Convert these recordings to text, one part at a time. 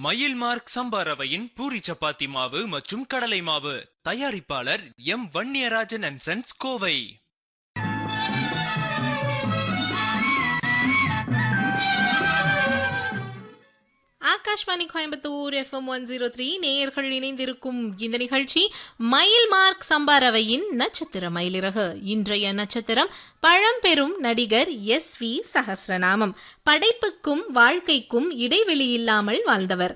மயில் மார்க் சம்பா ரவையின் பூரி சப்பாத்தி மாவு மற்றும் கடலை மாவு. தயாரிப்பாளர் M Vanniyarajan and sons, Kovai. Akashvani Coimbatore FM 103 நேயர்கள் இணைந்திருக்கும் இந்த நிகழ்ச்சி மயில் மார்க் சம்பா ரவையின் நட்சத்திர மயிலிறகு. இன்றைய நட்சத்திரம் பழம்பெரும் நடிகர் SV சஹஸ்ரநாமம். படைப்புக்கும் வாழ்க்கைக்கும் இடைவெளி இல்லாமல் வாழ்ந்தவர்.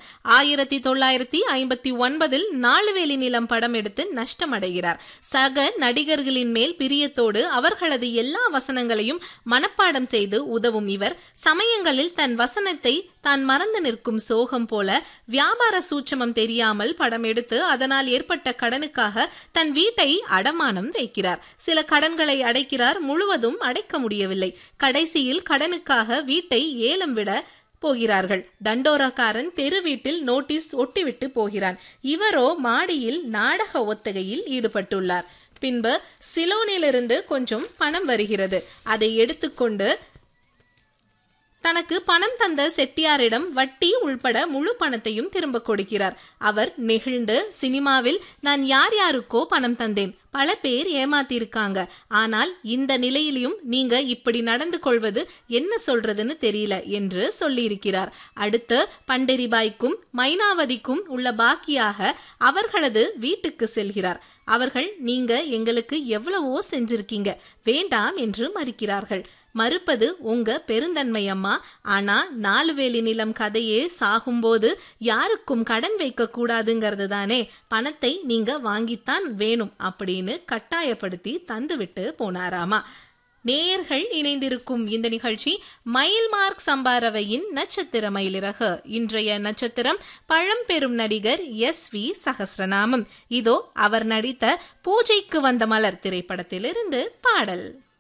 1959 நாலுவேலி நிலம் படம் எடுத்து நஷ்டமடைகிறார். சக நடிகர்களின் மேல் பிரியத்தோடு அவர்களது எல்லா வசனங்களையும் மனப்பாடம் செய்து உதவும் இவர் சமயங்களில் தன் வசனத்தை தான் மறந்து நிற்கும் சோகம் போல வியாபார சூட்சமம் தெரியாமல் படம் எடுத்து அதனால் ஏற்பட்ட கடனுக்காக தன் வீட்டை அடமானம் வைக்கிறார். சில கடன்களை அடைக்கிறார், முழுவதும் அடைக்க முடியவில்லை. கடைசியில் கடனுக்காக வீட்டை ஏலம் விட போகிறார்கள். தண்டோராக்காரன் தெரு வீட்டில் நோட்டீஸ் ஒட்டிவிட்டு போகிறான். இவரோ மாடியில் நாடக ஒத்தகையில் ஈடுபட்டுள்ளார். பின்பு சிலோனிலிருந்து கொஞ்சம் பணம் வருகிறது. அதை எடுத்துக்கொண்டு தனக்கு பணம் தந்த செட்டியாரிடம் வட்டி உள்பட முழு பணத்தையும் திரும்ப கொடுக்கிறார். அவர் நெகிழ்ந்து, சினிமாவில் நான் யார் யாருக்கோ பணம் தந்தேன், பல பேர் ஏமாத்திருக்காங்க, ஆனால் இந்த நிலையிலும் நீங்க இப்படி நடந்து கொள்வது என்ன சொல்றதுன்னு தெரியல என்று சொல்லியிருக்கிறார். அடுத்து பண்டரிபாய்க்கும் மைனாவதிக்கும் உள்ள பாக்கியாக அவர்களது வீட்டுக்கு செல்கிறார். அவர்கள் நீங்க எங்களுக்கு எவ்வளவோ செஞ்சிருக்கீங்க, வேண்டாம் என்று மறுக்கிறார்கள். மறுப்பது உங்க பெருந்தன்மை அம்மா, ஆனா நாலுவேலி நிலம் கதையே சாகும்போது யாருக்கும் கடன் வைக்க கூடாதுங்கிறது தானே, பணத்தை நீங்க வாங்கித்தான் வேணும் அப்படின்னு கட்டாயப்படுத்தி தந்துவிட்டு போனாராமா. நேயர்கள் இணைந்திருக்கும் இந்த நிகழ்ச்சி மயில் மார்க் சம்பா ரவையின் நட்சத்திர மயிலிறகு. இன்றைய நட்சத்திரம் பழம்பெரும் நடிகர் SV சஹஸ்ரநாமம். இதோ அவர் நடித்த பூஜைக்கு வந்த மலர் திரைப்படத்திலிருந்து பாடல்.